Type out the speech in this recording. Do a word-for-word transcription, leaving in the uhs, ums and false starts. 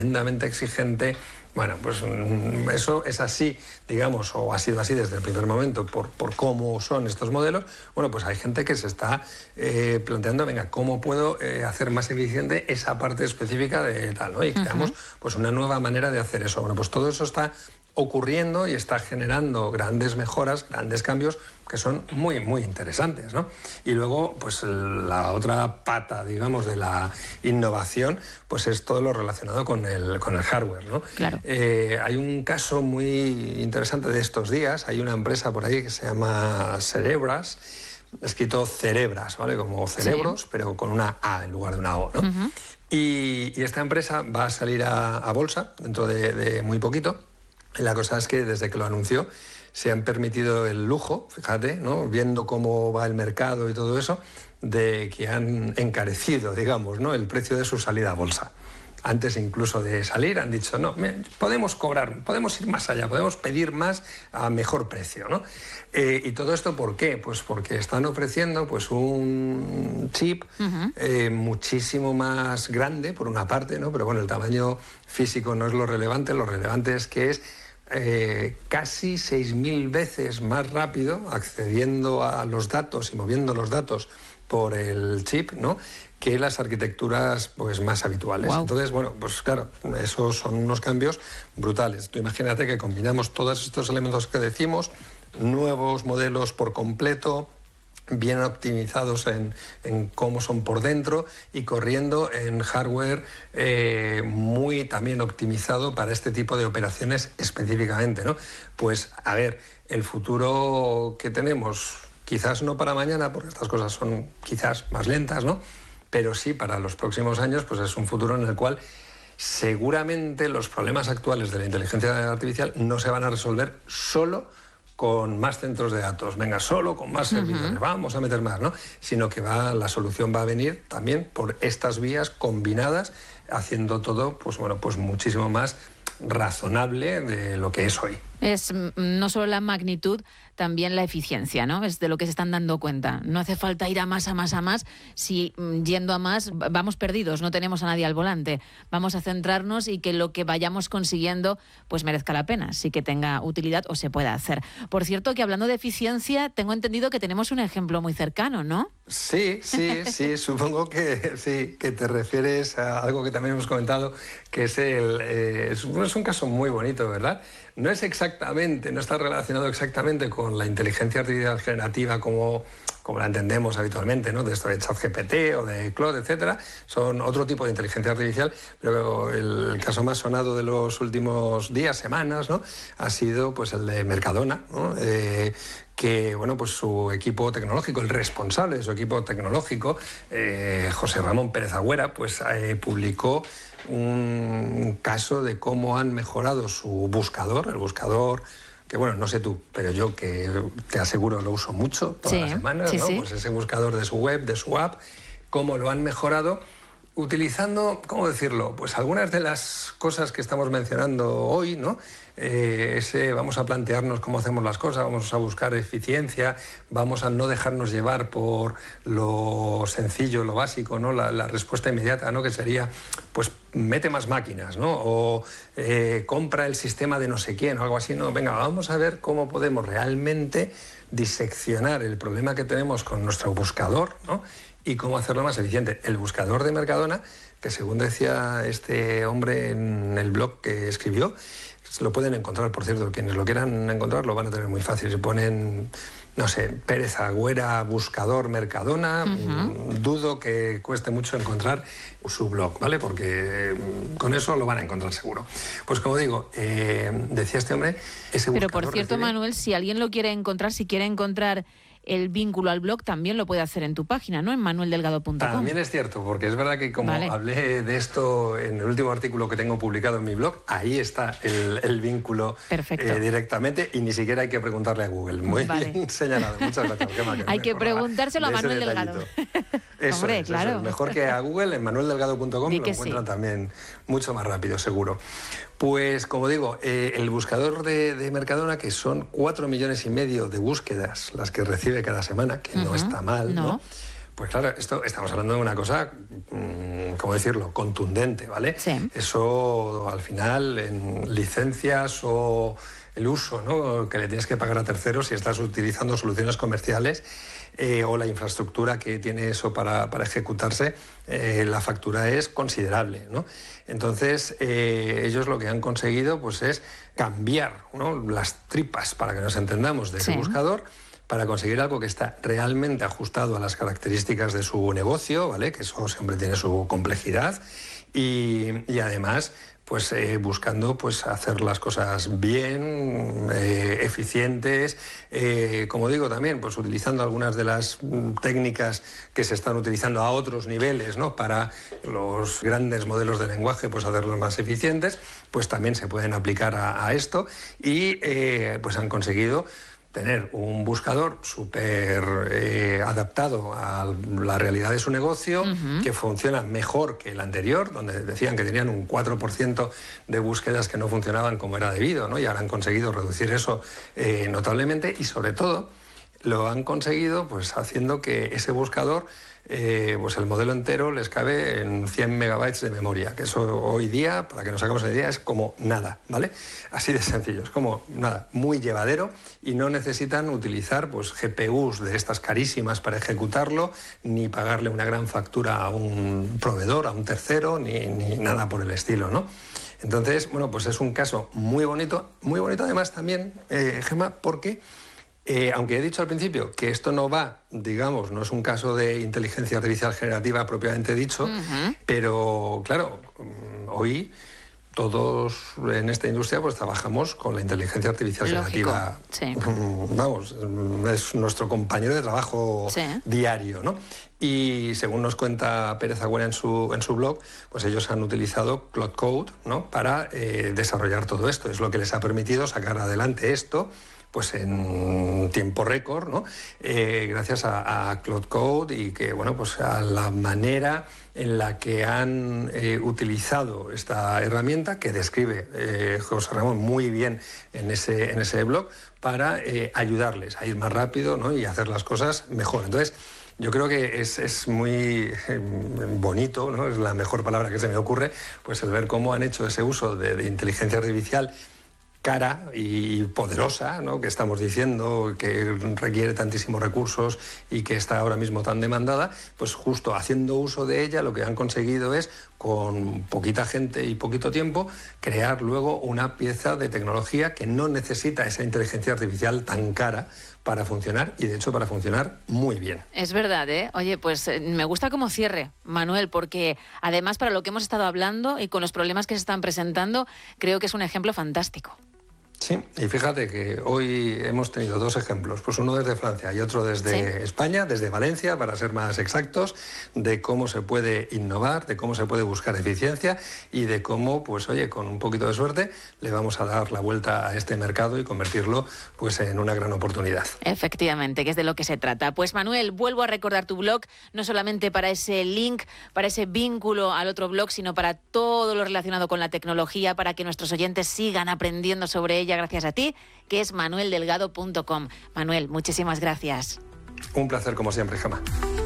tremendamente exigente. Bueno, pues eso es así, digamos, o ha sido así desde el primer momento por, por cómo son estos modelos. Bueno, pues hay gente que se está eh, planteando, venga, ¿cómo puedo eh, hacer más eficiente esa parte específica de tal, ¿no? Y creamos, uh-huh, pues una nueva manera de hacer eso. Bueno, pues todo eso está ocurriendo y está generando grandes mejoras, grandes cambios que son muy, muy interesantes, ¿no? Y luego, pues la otra pata, digamos, de la innovación, pues es todo lo relacionado con el, con el hardware, ¿no? Claro. Eh, hay un caso muy interesante de estos días, hay una empresa por ahí que se llama Cerebras, escrito Cerebras, ¿vale? Como cerebros, sí, pero con una A en lugar de una O, ¿no? Uh-huh. y, y esta empresa va a salir a, a bolsa dentro de, de muy poquito. Y la cosa es que desde que lo anunció se han permitido el lujo, fíjate, ¿no? Viendo cómo va el mercado y todo eso, de que han encarecido, digamos, ¿no? el precio de su salida a bolsa. Antes incluso de salir han dicho, no, podemos cobrar, podemos ir más allá, podemos pedir más a mejor precio, ¿no? Eh, ¿Y todo esto por qué? Pues porque están ofreciendo pues, un chip uh-huh. eh, muchísimo más grande, por una parte, ¿no? Pero bueno, el tamaño físico no es lo relevante, lo relevante es que es eh, casi seis mil veces más rápido, accediendo a los datos y moviendo los datos por el chip, ¿no? que las arquitecturas pues, más habituales. Wow. Entonces, bueno, pues claro, esos son unos cambios brutales. Tú imagínate que combinamos todos estos elementos que decimos, nuevos modelos por completo, bien optimizados en, en cómo son por dentro y corriendo en hardware eh, muy también optimizado para este tipo de operaciones específicamente, ¿no? Pues, a ver, el futuro que tenemos, quizás no para mañana, porque estas cosas son quizás más lentas, ¿no? Pero sí para los próximos años, pues es un futuro en el cual seguramente los problemas actuales de la inteligencia artificial no se van a resolver solo con más centros de datos, venga, solo con más servidores, uh-huh. vamos a meter más, ¿no? Sino que va, la solución va a venir también por estas vías combinadas, haciendo todo, pues bueno, pues muchísimo más razonable de lo que es hoy. Es no solo la magnitud, también la eficiencia, ¿no? Es de lo que se están dando cuenta. No hace falta ir a más, a más, a más. Si yendo a más vamos perdidos, no tenemos a nadie al volante. Vamos a centrarnos y que lo que vayamos consiguiendo pues merezca la pena, sí que tenga utilidad o se pueda hacer. Por cierto, que hablando de eficiencia, tengo entendido que tenemos un ejemplo muy cercano, ¿no? Sí, sí, sí, supongo que sí, que te refieres a algo que también hemos comentado, que es el eh, es, es un caso muy bonito, ¿verdad? No es exactamente, no está relacionado exactamente con la inteligencia artificial generativa como, como la entendemos habitualmente, ¿no? De esto de ChatGPT o de Claude, etcétera. Son otro tipo de inteligencia artificial, pero el caso más sonado de los últimos días, semanas, ¿no? Ha sido pues el de Mercadona, ¿no? Eh, que bueno, pues su equipo tecnológico, el responsable de su equipo tecnológico, eh, José Ramón Pérez Agüera, pues eh, publicó un caso de cómo han mejorado su buscador, el buscador que, bueno, no sé tú, pero yo que te aseguro lo uso mucho todas sí, las semanas, sí, ¿no? Sí. Pues ese buscador de su web, de su app, cómo lo han mejorado utilizando, ¿cómo decirlo? Pues algunas de las cosas que estamos mencionando hoy, ¿no? Eh, ese, vamos a plantearnos cómo hacemos las cosas, vamos a buscar eficiencia, vamos a no dejarnos llevar por lo sencillo, lo básico, ¿no? La, la respuesta inmediata, ¿no? Que sería, pues, mete más máquinas, ¿no? O eh, compra el sistema de no sé quién o algo así, ¿no? Venga, vamos a ver cómo podemos realmente diseccionar el problema que tenemos con nuestro buscador, ¿no? Y cómo hacerlo más eficiente. El buscador de Mercadona, que según decía este hombre en el blog que escribió, lo pueden encontrar, por cierto, quienes lo quieran encontrar lo van a tener muy fácil. Se ponen, no sé, Pérez Agüera, buscador Mercadona, uh-huh. dudo que cueste mucho encontrar su blog, ¿vale? Porque con eso lo van a encontrar seguro. Pues como digo, eh, decía este hombre, ese buscador... Pero por cierto, recibe... Manuel, si alguien lo quiere encontrar, si quiere encontrar el vínculo al blog, también lo puede hacer en tu página, ¿no? En manuel delgado punto com. También es cierto, porque es verdad que como vale. hablé de esto en el último artículo que tengo publicado en mi blog, ahí está el, el vínculo eh, directamente y ni siquiera hay que preguntarle a Google. Muy vale. bien señalado, muchas gracias. Qué mal, que hay no que preguntárselo a Manuel Delgado. Eso Hombre, es, claro. eso es. Mejor que a Google, en manuel delgado punto com lo encuentran sí. también mucho más rápido, seguro. Pues, como digo, eh, el buscador de, de Mercadona, que son cuatro millones y medio de búsquedas las que recibe cada semana, que uh-huh. no está mal, ¿no? ¿no? Pues claro, esto estamos hablando de una cosa, mmm, ¿cómo decirlo?, contundente, ¿vale? Sí. Eso al final en licencias o el uso, ¿no?, que le tienes que pagar a terceros si estás utilizando soluciones comerciales eh, o la infraestructura que tiene eso para, para ejecutarse, eh, la factura es considerable, ¿no? Entonces, eh, ellos lo que han conseguido pues, es cambiar, ¿no?, las tripas, para que nos entendamos, de ese sí. buscador, para conseguir algo que está realmente ajustado a las características de su negocio, ¿vale?, que eso siempre tiene su complejidad, y, y además pues eh, buscando pues hacer las cosas bien, eh, eficientes, eh, como digo también, pues utilizando algunas de las mm, técnicas que se están utilizando a otros niveles, ¿no?, para los grandes modelos de lenguaje, pues hacerlos más eficientes, pues también se pueden aplicar a, a esto, y eh, pues han conseguido tener un buscador súper eh, adaptado a la realidad de su negocio, uh-huh. que funciona mejor que el anterior, donde decían que tenían un cuatro por ciento de búsquedas que no funcionaban como era debido, ¿no? Y ahora han conseguido reducir eso eh, notablemente, y sobre todo lo han conseguido pues haciendo que ese buscador, eh, pues el modelo entero les cabe en cien megabytes de memoria, que eso hoy día, para que nos hagamos una idea, es como nada, ¿vale? Así de sencillo, es como nada, muy llevadero, y no necesitan utilizar pues G P Us de estas carísimas para ejecutarlo, ni pagarle una gran factura a un proveedor, a un tercero, ni, ni nada por el estilo, ¿no? Entonces, bueno, pues es un caso muy bonito, muy bonito además también, eh, Gemma, porque Eh, aunque he dicho al principio que esto no va, digamos, no es un caso de inteligencia artificial generativa propiamente dicho, uh-huh. pero claro, hoy todos en esta industria pues trabajamos con la inteligencia artificial Lógico, generativa. Sí. Vamos, es nuestro compañero de trabajo sí. diario, ¿no? Y según nos cuenta Pérez Agüera en su, en su blog, pues ellos han utilizado Claude Code, ¿no?, para eh, desarrollar todo esto. Es lo que les ha permitido sacar adelante esto pues en tiempo récord, ¿no?, eh, gracias a, a Claude Code, y que, bueno, pues a la manera en la que han eh, utilizado esta herramienta, que describe eh, José Ramón muy bien en ese, en ese blog, para eh, ayudarles a ir más rápido, ¿no?, y hacer las cosas mejor. Entonces, yo creo que es, es muy eh, bonito, ¿no?, es la mejor palabra que se me ocurre, pues el ver cómo han hecho ese uso de, de inteligencia artificial cara y poderosa, ¿no?, que estamos diciendo que requiere tantísimos recursos y que está ahora mismo tan demandada, pues justo haciendo uso de ella lo que han conseguido es, con poquita gente y poquito tiempo, crear luego una pieza de tecnología que no necesita esa inteligencia artificial tan cara para funcionar, y de hecho para funcionar muy bien. Es verdad, ¿eh? Oye, pues eh, me gusta como cierre, Manuel, porque además para lo que hemos estado hablando y con los problemas que se están presentando, creo que es un ejemplo fantástico. Sí, y fíjate que hoy hemos tenido dos ejemplos, pues uno desde Francia y otro desde ¿Sí? España, desde Valencia, para ser más exactos, de cómo se puede innovar, de cómo se puede buscar eficiencia, y de cómo, pues oye, con un poquito de suerte le vamos a dar la vuelta a este mercado y convertirlo pues en una gran oportunidad. Efectivamente, que es de lo que se trata. Pues Manuel, vuelvo a recordar tu blog, no solamente para ese link, para ese vínculo al otro blog, sino para todo lo relacionado con la tecnología, para que nuestros oyentes sigan aprendiendo sobre ella gracias a ti, que es manuel delgado punto com. Manuel, muchísimas gracias. Un placer como siempre, Gemma.